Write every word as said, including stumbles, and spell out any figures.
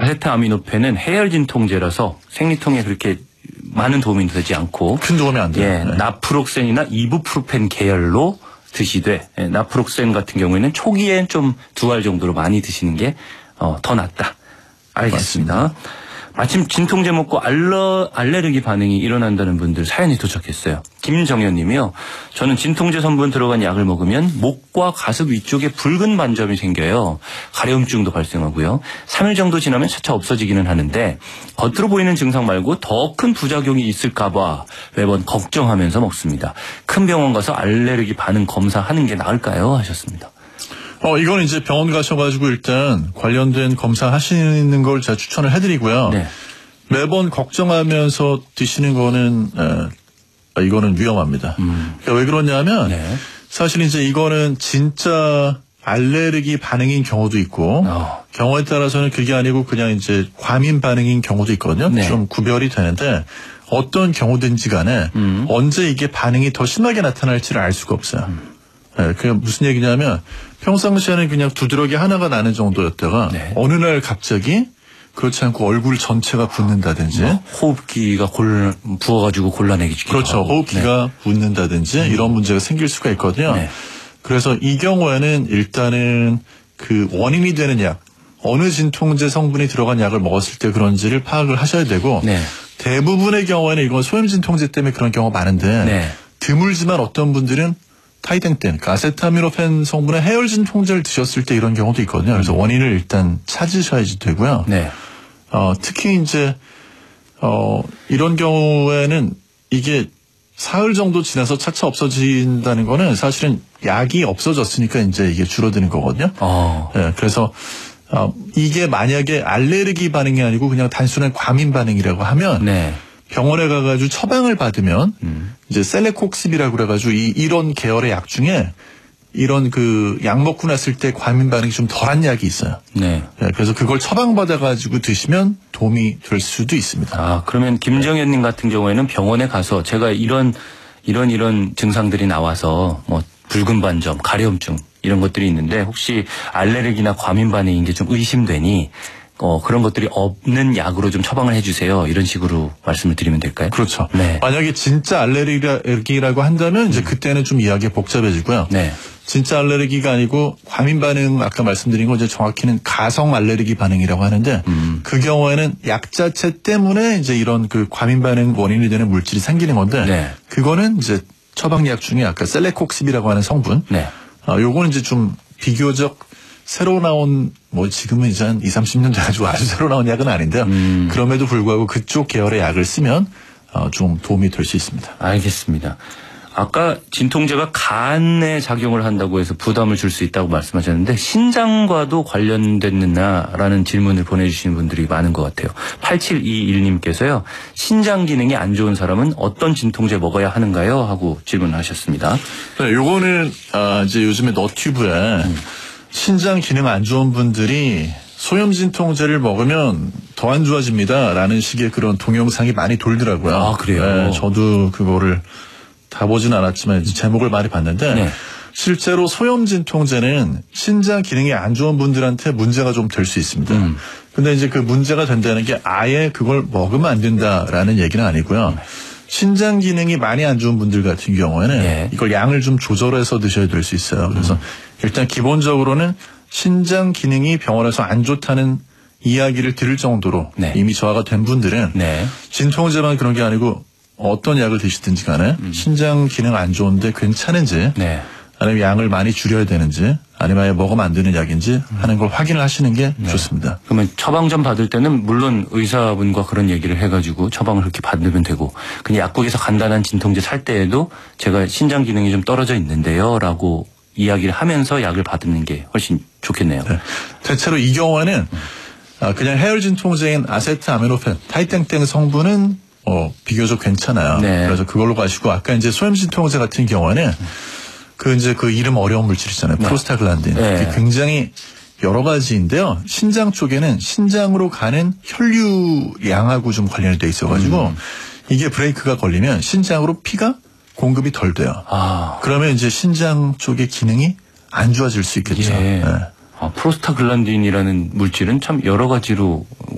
아세트아미노펜은 해열 진통제라서 생리통에 그렇게 많은 도움이 되지 않고 큰 도움이 안 돼요. 예, 네. 나프록센이나 이부프로펜 계열로 드시되 예, 나프록센 같은 경우에는 초기엔 좀 두 알 정도로 많이 드시는 게 어, 더 낫다. 알겠습니다. 맞습니다. 마침 진통제 먹고 알러, 알레르기 반응이 일어난다는 분들 사연이 도착했어요. 김정현 님이요. 저는 진통제 성분 들어간 약을 먹으면 목과 가슴 위쪽에 붉은 반점이 생겨요. 가려움증도 발생하고요. 삼 일 정도 지나면 차차 없어지기는 하는데 겉으로 보이는 증상 말고 더 큰 부작용이 있을까 봐 매번 걱정하면서 먹습니다. 큰 병원 가서 알레르기 반응 검사하는 게 나을까요? 하셨습니다. 어, 이건 이제 병원 가셔가지고 일단 관련된 검사 하시는 걸 제가 추천을 해드리고요. 네. 매번 걱정하면서 드시는 거는, 에, 이거는 위험합니다. 음. 그러니까 왜 그러냐면, 네. 사실 이제 이거는 진짜 알레르기 반응인 경우도 있고, 어. 경우에 따라서는 그게 아니고 그냥 이제 과민 반응인 경우도 있거든요. 네. 좀 구별이 되는데, 어떤 경우든지 간에 음. 언제 이게 반응이 더 심하게 나타날지를 알 수가 없어요. 음. 네, 그게 무슨 얘기냐면 평상시에는 그냥 두드러기 하나가 나는 정도였다가 네. 어느 날 갑자기 그렇지 않고 얼굴 전체가 붓는다든지 뭐 호흡기가 골, 부어가지고 곤란해지기도 그렇죠. 하고. 호흡기가 네. 붓는다든지 음. 이런 문제가 생길 수가 있거든요. 네. 그래서 이 경우에는 일단은 그 원인이 되는 약, 어느 진통제 성분이 들어간 약을 먹었을 때 그런지를 파악을 하셔야 되고 네. 대부분의 경우에는 이건 소염 진통제 때문에 그런 경우가 많은데 네. 드물지만 어떤 분들은 타이땡땡, 그러니까 아세타미노펜 성분의 해열 진통제를 드셨을 때 이런 경우도 있거든요. 그래서 원인을 일단 찾으셔야지 되고요. 네. 어, 특히 이제 어, 이런 경우에는 이게 사흘 정도 지나서 차차 없어진다는 거는 사실은 약이 없어졌으니까 이제 이게 줄어드는 거거든요. 어. 네, 그래서 어, 이게 만약에 알레르기 반응이 아니고 그냥 단순한 과민 반응이라고 하면 네. 병원에 가가지고 처방을 받으면 음. 이제 셀레콕십이라고 그래가지고 이, 이런 계열의 약 중에 이런 그 약 먹고 났을 때 과민 반응이 좀 덜한 약이 있어요. 네. 네, 그래서 그걸 처방받아가지고 드시면 도움이 될 수도 있습니다. 아, 그러면 김정현님 같은 경우에는 병원에 가서 제가 이런, 이런, 이런 증상들이 나와서 뭐 붉은 반점, 가려움증 이런 것들이 있는데 혹시 알레르기나 과민 반응인 게 좀 의심되니 어, 그런 것들이 없는 약으로 좀 처방을 해주세요. 이런 식으로 말씀을 드리면 될까요? 그렇죠. 네. 만약에 진짜 알레르기라고 한다면 이제 그때는 좀 이야기가 복잡해지고요. 네. 진짜 알레르기가 아니고 과민 반응 아까 말씀드린 거 이제 정확히는 가성 알레르기 반응이라고 하는데 음. 그 경우에는 약 자체 때문에 이제 이런 그 과민 반응 원인이 되는 물질이 생기는 건데 네. 그거는 이제 처방약 중에 아까 셀레콕십이라고 하는 성분 네. 어, 요거는 이제 좀 비교적 새로 나온 뭐 지금은 이제 한 이삼십 년 돼가지고 아주 새로 나온 약은 아닌데요. 음. 그럼에도 불구하고 그쪽 계열의 약을 쓰면 어, 좀 도움이 될 수 있습니다. 알겠습니다. 아까 진통제가 간에 작용을 한다고 해서 부담을 줄 수 있다고 말씀하셨는데 신장과도 관련됐느냐라는 질문을 보내주시는 분들이 많은 것 같아요. 팔칠이일님께서요. 신장 기능이 안 좋은 사람은 어떤 진통제 먹어야 하는가요? 하고 질문하셨습니다. 네, 요거는 아, 이제 요즘에 너튜브에 음. 신장 기능 안 좋은 분들이 소염 진통제를 먹으면 더 안 좋아집니다라는 식의 그런 동영상이 많이 돌더라고요. 아, 그래요? 네, 저도 그거를 다 보진 않았지만 이제 제목을 많이 봤는데 네. 실제로 소염 진통제는 신장 기능이 안 좋은 분들한테 문제가 좀 될 수 있습니다. 음. 근데 이제 그 문제가 된다는 게 아예 그걸 먹으면 안 된다라는 얘기는 아니고요. 신장 기능이 많이 안 좋은 분들 같은 경우에는 네. 이걸 양을 좀 조절해서 드셔야 될 수 있어요. 그래서 음. 일단 기본적으로는 신장 기능이 병원에서 안 좋다는 이야기를 들을 정도로 네. 이미 저하가 된 분들은 네. 진통제만 그런 게 아니고 어떤 약을 드시든지 간에 음. 신장 기능 안 좋은데 괜찮은지 네. 아니면 양을 많이 줄여야 되는지 아니면 아예 먹으면 안 되는 약인지 하는 걸 확인을 하시는 게 네. 좋습니다. 그러면 처방전 받을 때는 물론 의사분과 그런 얘기를 해가지고 처방을 그렇게 받으면 되고 그냥 약국에서 간단한 진통제 살 때에도 제가 신장 기능이 좀 떨어져 있는데요 라고 이야기를 하면서 약을 받는 게 훨씬 좋겠네요. 네. 대체로 이 경우에는 음. 그냥 해열 진통제인 아세트아미노펜, 타이땡땡 성분은 어, 비교적 괜찮아요. 네. 그래서 그걸로 가시고 아까 이제 소염 진통제 같은 경우에는 음. 그 이제 그 이름 어려운 물질 있잖아요. 네. 프로스타글란딘. 네. 굉장히 여러 가지인데요. 신장 쪽에는 신장으로 가는 혈류 양하고 좀 관련이 돼 있어가지고 음. 이게 브레이크가 걸리면 신장으로 피가 공급이 덜 돼요. 아. 그러면 이제 신장 쪽의 기능이 안 좋아질 수 있겠죠. 예. 네. 아, 프로스타글란딘이라는 물질은 참 여러 가지로